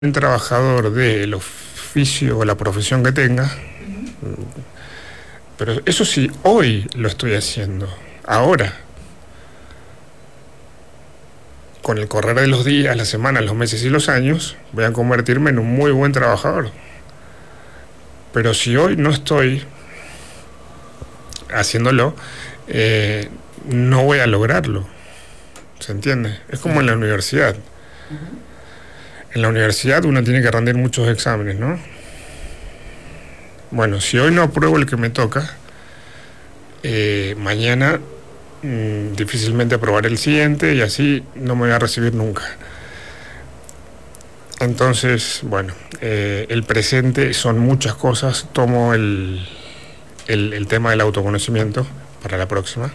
Un trabajador del oficio o la profesión que tenga, pero eso sí, hoy lo estoy haciendo, ahora. Con el correr de los días, las semanas, los meses y los años, voy a convertirme en un muy buen trabajador. Pero si hoy no estoy haciéndolo, no voy a lograrlo. ¿Se entiende? Es como en la universidad. En la universidad uno tiene que rendir muchos exámenes, ¿no? Bueno, si hoy no apruebo el que me toca, mañana difícilmente aprobaré el siguiente y así no me voy a recibir nunca. Entonces, bueno, el presente son muchas cosas. Tomo el tema del autoconocimiento para la próxima.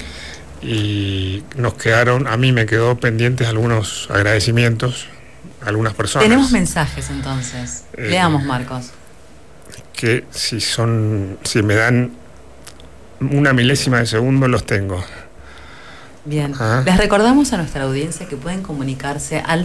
Y a mí me quedó pendientes algunos agradecimientos a algunas personas. Tenemos mensajes entonces. Leamos, Marcos. Que si me dan una milésima de segundo, los tengo. Bien. Les recordamos a nuestra audiencia que pueden comunicarse al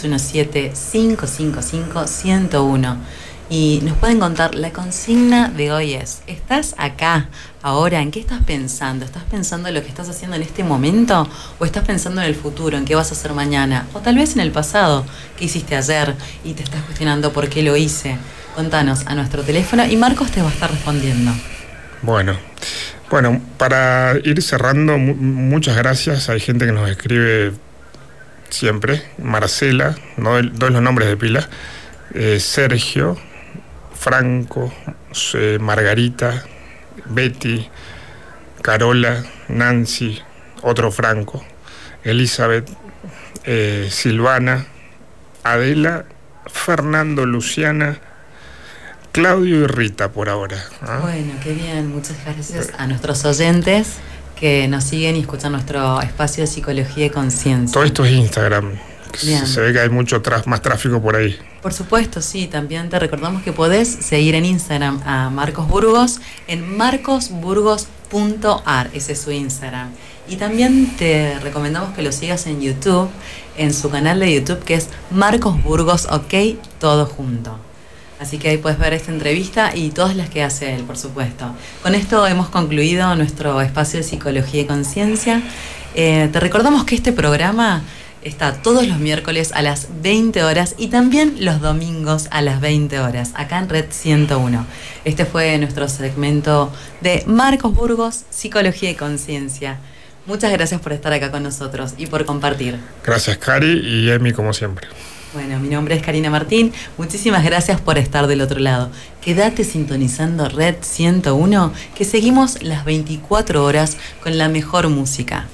2617-555-101 y nos pueden contar. La consigna de hoy es: ¿estás acá, ahora? ¿En qué estás pensando? ¿Estás pensando en lo que estás haciendo en este momento? ¿O estás pensando en el futuro, en qué vas a hacer mañana? O tal vez en el pasado, qué hiciste ayer y te estás cuestionando por qué lo hice. Contanos a nuestro teléfono y Marcos te va a estar respondiendo. Bueno, para ir cerrando, muchas gracias. Hay gente que nos escribe siempre. Marcela, no doy los nombres de pila. Sergio, Franco, Margarita, Betty, Carola, Nancy, otro Franco, Elizabeth, Silvana, Adela, Fernando, Luciana, Claudio y Rita por ahora. Bueno, qué bien. Muchas gracias a nuestros oyentes que nos siguen y escuchan nuestro espacio de Psicología y Conciencia. Todo esto es Instagram. Se ve que hay mucho más tráfico por ahí. Por supuesto, sí. También te recordamos que podés seguir en Instagram a Marcos Burgos en marcosburgos.ar. Ese es su Instagram. Y también te recomendamos que lo sigas en YouTube, en su canal de YouTube, que es Marcos Burgos OK, todo junto. Así que ahí puedes ver esta entrevista y todas las que hace él, por supuesto. Con esto hemos concluido nuestro espacio de Psicología y Conciencia. Te recordamos que este programa está todos los miércoles a las 20 horas y también los domingos a las 20 horas, acá en Red 101. Este fue nuestro segmento de Marcos Burgos, Psicología y Conciencia. Muchas gracias por estar acá con nosotros y por compartir. Gracias, Cari y Emi, como siempre. Bueno, mi nombre es Karina Martín. Muchísimas gracias por estar del otro lado. Quédate sintonizando Red 101, que seguimos las 24 horas con la mejor música.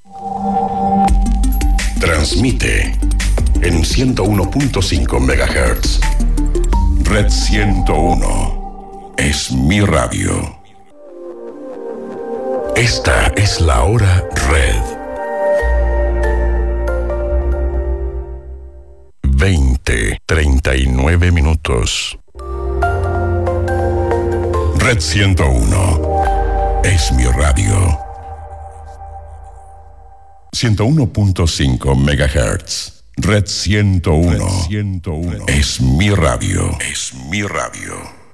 Transmite en 101.5 MHz. Red 101 es mi radio. Esta es la hora Red. 20:39 minutos. Red 101 es mi radio. 101.5 MHz. Red 101 es mi radio. Es mi radio.